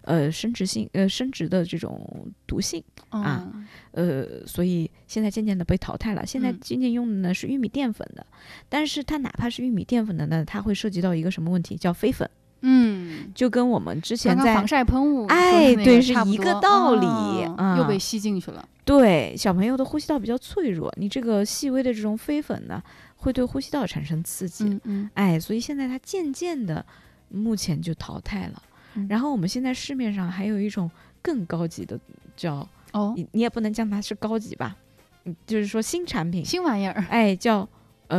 生殖的这种毒性啊，所以现在渐渐的被淘汰了。现在渐渐用的呢是玉米淀粉的，但是它哪怕是玉米淀粉的呢，它会涉及到一个什么问题，叫飞粉。就跟我们之前在刚刚防晒喷雾， 对，是一个道理又被吸进去了。 对，小朋友的呼吸道比较脆弱，你这个细微的这种飞粉呢，会对呼吸道产生刺激。所以现在它渐渐的，目前就淘汰了。然后我们现在市面上还有一种更高级的，叫你也不能讲它是高级吧，就是说新产品、 新玩意儿， 叫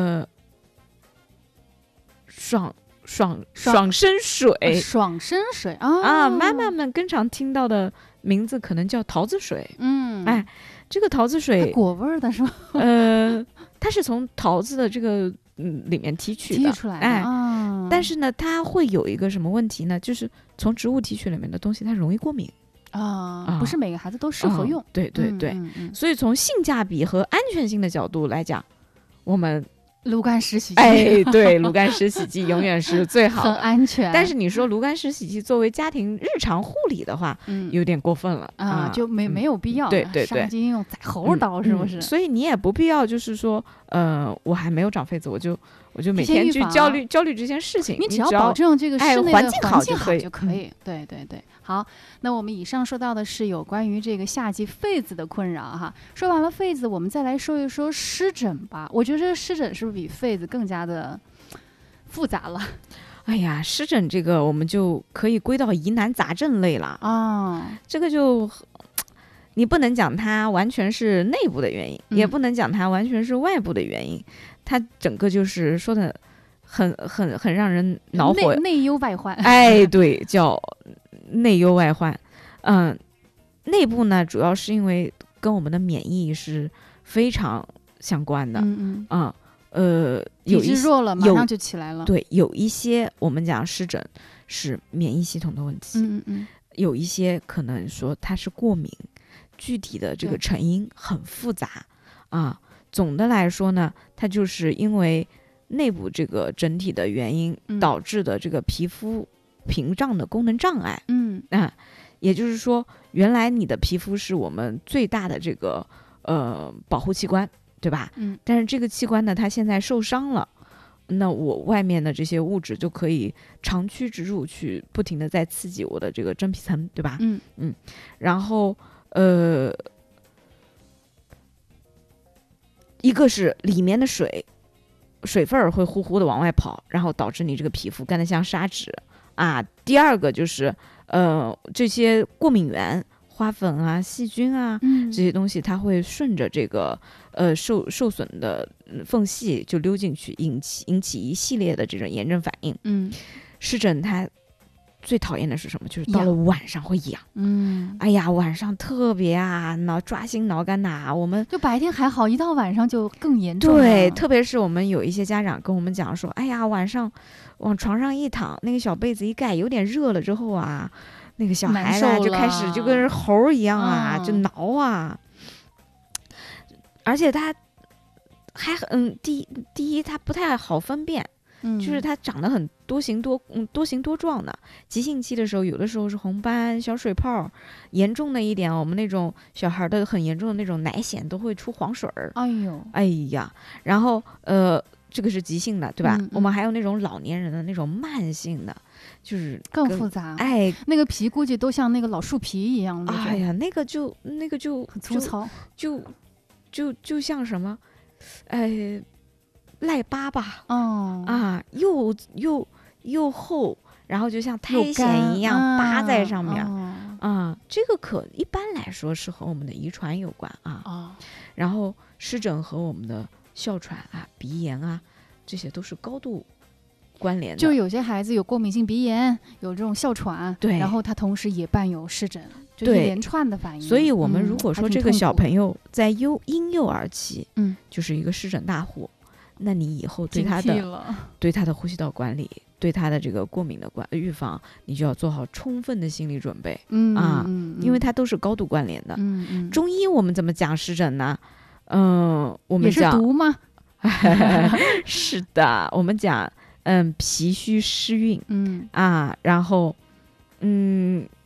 爽身水， 爽身水妈妈们更常听到的名字可能叫桃子水。这个桃子水果味儿的是吧？ 它是从桃子的这个里面提取的， 出来的。 但是呢，它会有一个什么问题呢？就是从植物提取里面的东西，它容易过敏不是每个孩子都适合用。 对，所以从性价比和安全性的角度来讲，我们炉甘石洗剂， 对，炉甘石洗剂永远是最好的， 很安全。 但是你说炉甘石洗剂作为家庭日常护理的话，有点过分了就没有必要。 对， 杀鸡用宰猴刀，是不是？ 所以你也不必要，就是说，我还没有长痱子，我就每天去焦虑这件事情。 你只要保证这个室内的环境好就可以。对。好，那我们以上说到的是有关于这个夏季痱子的困扰哈。说完了痱子，我们再来说一说湿疹吧。我觉得这个湿疹是不是比痱子更加的复杂了？ 湿疹这个我们就可以归到疑难杂症类了这个就你不能讲它完全是内部的原因，也不能讲它完全是外部的原因，它整个就是说的很让人恼火， 内忧外患。 对，叫内忧外患。内部呢主要是因为跟我们的免疫是非常相关的。 体质弱了马上就起来了。 对，有一些我们讲湿疹是免疫系统的问题，有一些可能说它是过敏，具体的这个成因很复杂总的来说呢，它就是因为内部这个整体的原因导致的这个皮肤屏障的功能障碍。也就是说，原来你的皮肤是我们最大的这个保护器官，对吧？但是这个器官呢，它现在受伤了，那我外面的这些物质就可以长驱直入，去不停的在刺激我的这个真皮层，对吧？然后一个是里面的水分会呼呼的往外跑，然后导致你这个皮肤干得像砂纸第二个就是这些过敏源，花粉啊、细菌啊这些东西，它会顺着这个受损的缝隙就溜进去，引起一系列的这种炎症反应。湿疹它最讨厌的是什么？就是到了晚上会痒。晚上特别抓心挠肝的我们就白天还好，一到晚上就更严重了。 对，特别是我们有一些家长跟我们讲说，晚上往床上一躺，那个小被子一盖，有点热了之后那个小孩子就开始就跟猴一样就挠而且他还第一他不太好分辨。就是它长得很多形多状的，急性期的时候，有的时候是红斑、小水泡，严重的一点，我们那种小孩的很严重的那种奶癣都会出黄水儿。然后这个是急性的，对吧？我们还有那种老年人的那种慢性的，就是更复杂。那个皮估计都像那个老树皮一样的。 那个就很粗糙， 就像什么，赖粑又厚，然后就像苔藓一样扒在上面这个一般来说是和我们的遗传有关然后湿疹和我们的哮喘鼻炎这些都是高度关联的。 就有些孩子有过敏性鼻炎，有这种哮喘， 对， 然后他同时也伴有湿疹，就一连串的反应。 所以我们如果说这个小朋友在婴幼儿期就是一个湿疹大户，那你以后对他的呼吸道管理，对他的这个过敏的预防，你就要做好充分的心理准备因为它都是高度关联的。中医我们怎么讲湿疹呢？我们也是毒吗？ 是的，我们讲脾虚湿运然后